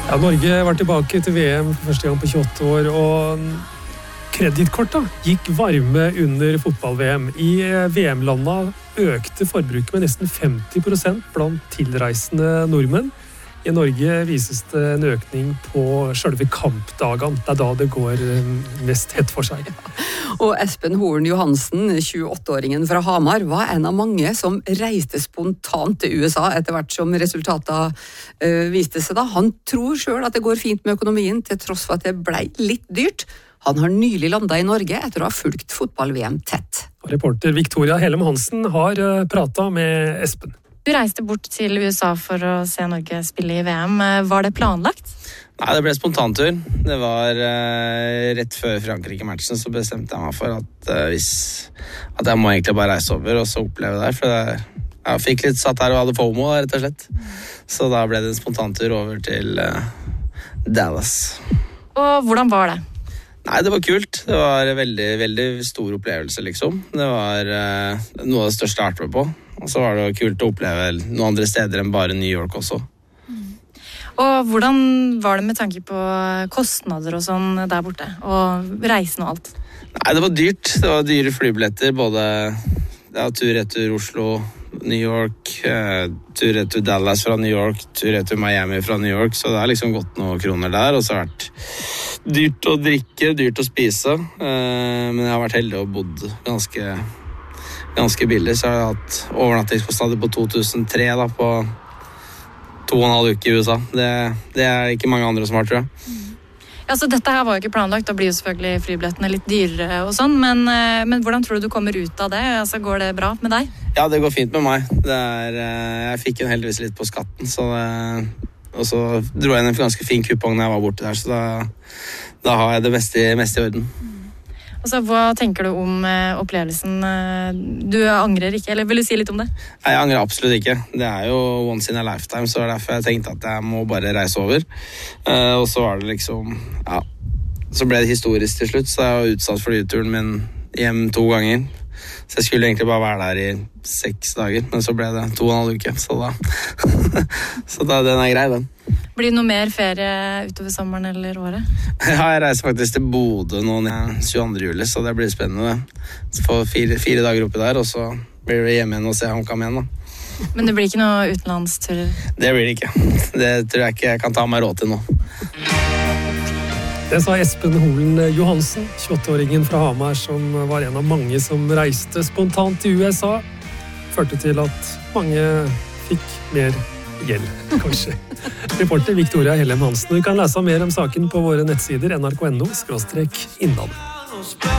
Ja, Norge var tilbake til VM for første gang på 28 år, og kredittkorta gikk varme under fotball-VM. I VM-landa økte forbruket med nesten 50% blant tilreisende nordmenn. I Norge vises det en økning på selve kampdagene. Det er da det går mest hett for seg. Og Espen Horn Johansen, 28-åringen fra Hamar, var en av mange som reiste spontant til USA etter hvert som resultatene viste seg da. Han tror selv at det går fint med økonomien, til tross for at det ble litt dyrt. Han har nylig landet i Norge etter å ha fulgt fotball-VM tett. Reporter Victoria Hellem Hansen har pratet med Espen. Du reiste bort til USA for å se Norge spille i VM. Var det planlagt? Nei, det ble spontantur. Det var rett før Frankrike-matchen så bestemte jeg meg for at jeg må egentlig bare reise over og så oppleve der. For jeg fikk litt satt her og hadde FOMO, rett og slett. Så da ble det en spontantur over til Dallas. Og hvordan var det? Nei, det var kult. Det var en veldig, veldig stor opplevelse, liksom. Det var noe av det største jeg har vært med på. Og så var det kult å oppleve noen andre steder enn bare New York også. Og hvordan var det med tanke på kostnader og sånn der borte? Og reisen og alt? Nei, det var dyrt. Det var dyre flybilletter. Både tur-retur Oslo, New York, tur-retur Dallas fra New York, tur-retur Miami fra New York. Så det har liksom gått noen kroner der. Og så har det vært dyrt å drikke, dyrt å spise. Men jeg har vært heldig og bodd ganske billig, så jeg har hatt overnattingskostnader på 2003 da, på 2,5 uker i USA. Det er ikke mange andre som har, tror jeg. Ja, så dette her var jo ikke planlagt, da blir jo selvfølgelig flybillettene litt dyrere og sånn, men hvordan tror du kommer ut av det? Altså, går det bra med deg? Ja, det går fint med meg. Jeg fikk jo heldigvis litt på skatten, og så dro jeg inn en ganske fin kupong når jeg var borte der, så da har jeg det meste i orden. Altså, hva tenker du om opplevelsen? Du angrer ikke, eller vil du si litt om det? Nei, jeg angrer absolutt ikke. Det er jo once in a lifetime, så er det derfor jeg tenkte at jeg må bare reise over. Og så var det liksom, ja, så ble det historisk til slutt, så jeg var utsatt for flyturen min hjem 2 ganger. Så jeg skulle egentlig bare være der i 6 dager, men så ble det 2,5 uker, så den er grei, den. Blir det noe mer ferie utover sommeren eller året? Ja, jeg reiser faktisk til Bodø nå 22. juli, så det blir spennende. Så får 4 dager oppi der, og så blir det hjemme igjen og se HamKam igjen da. Men det blir ikke noe utenlandsturer? Det blir det ikke. Det tror jeg ikke jeg kan ta meg råd til nå. Det sa Espen Horn Johansen, 28-åringen fra Hamar, som var en av mange som reiste spontant til USA. Førte til at mange fikk mer gjeld, kanskje. Reporter Victoria Hellem Hansen. Du kan lese mer om saken på våre nettsider nrk.no/innlandet.